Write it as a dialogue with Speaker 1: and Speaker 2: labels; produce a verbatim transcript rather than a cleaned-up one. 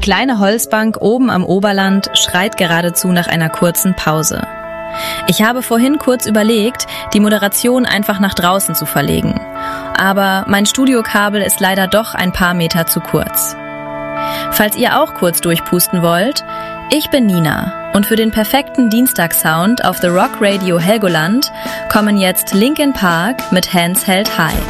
Speaker 1: kleine Holzbank oben am Oberland schreit geradezu nach einer kurzen Pause. Ich habe vorhin kurz überlegt, die Moderation einfach nach draußen zu verlegen. Aber mein Studiokabel ist leider doch ein paar Meter zu kurz. Falls ihr auch kurz durchpusten wollt, ich bin Nina und für den perfekten Dienstagssound auf The Rock Radio Helgoland kommen jetzt Linkin Park mit Hands Held High.